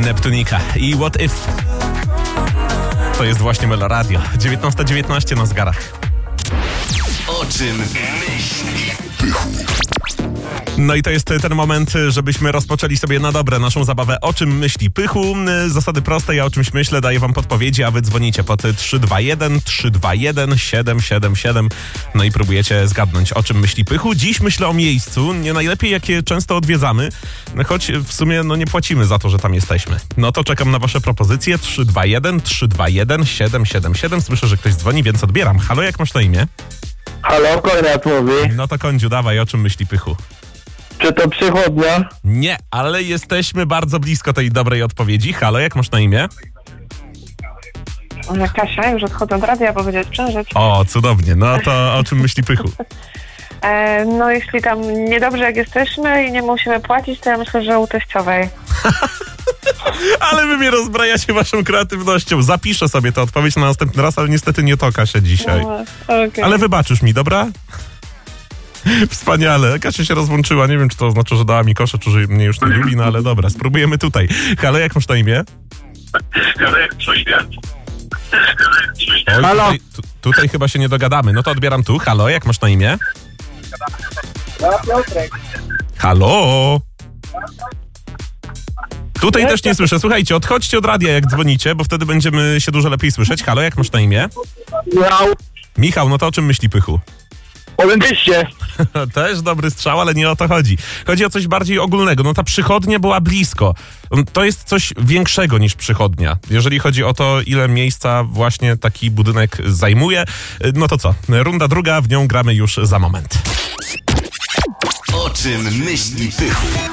Neptunika i What If. To jest właśnie Meloradio. 19:19 na zegarach. O czym myśli Pychu? No i to jest ten moment, żebyśmy rozpoczęli sobie na dobre naszą zabawę O czym myśli Pychu. Zasady proste, ja o czymś myślę, daję wam podpowiedzi, a wy dzwonicie pod 321 321 777. No i próbujecie zgadnąć, o czym myśli Pychu. Dziś myślę o miejscu, nie najlepiej jakie często odwiedzamy, choć w sumie nie płacimy za to, że tam jesteśmy. No to czekam na wasze propozycje. 321 321 777. Słyszę, że ktoś dzwoni, więc odbieram. Halo, jak masz na imię? Halo, Konrad mówi. No to Kondziu, dawaj, o czym myśli Pychu? Czy to przychodnia? Nie, ale jesteśmy bardzo blisko tej dobrej odpowiedzi. Halo, jak masz na imię? Kasia, już odchodzę od radia, powiedzieć przeżyć. O, cudownie. No to o czym myśli Pychu? No jeśli tam niedobrze jak jesteśmy i nie musimy płacić, to ja myślę, że u teściowej. Ale wy mnie rozbrajacie waszą kreatywnością. Zapiszę sobie tę odpowiedź na następny raz, ale niestety nie to, Kasia, dzisiaj. Okay. Ale wybaczysz mi, dobra? Wspaniale. Kasia się rozłączyła. Nie wiem, czy to oznacza, że dała mi kosze, czy że mnie już nie lubi, no ale dobra, spróbujemy tutaj. Halo, jak masz na imię? Oj, Halo. tutaj chyba się nie dogadamy. No to odbieram tu. Halo, jak masz na imię? Halo? Tutaj też nie słyszę. Słuchajcie, odchodźcie od radia, jak dzwonicie, bo wtedy będziemy się dużo lepiej słyszeć. Halo, jak masz na imię? Miał. Michał, no to o czym myśli Pychu? O dentyście. Też dobry strzał, ale nie o to chodzi. Chodzi o coś bardziej ogólnego. No ta przychodnia była blisko. To jest coś większego niż przychodnia. Jeżeli chodzi o to, ile miejsca właśnie taki budynek zajmuje, no to co? Runda druga, w nią gramy już za moment. O czym myśli Pychu?